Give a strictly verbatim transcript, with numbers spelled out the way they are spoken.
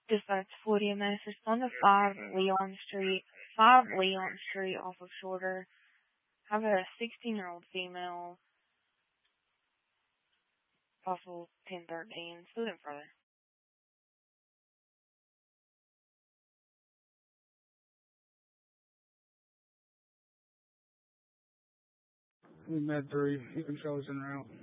Dispatch forty M S, respond to five Leon Street, five Leon Street off of Shorter. Have a sixteen-year-old female, possible ten thirteen, still in further. We met three, he controls en route.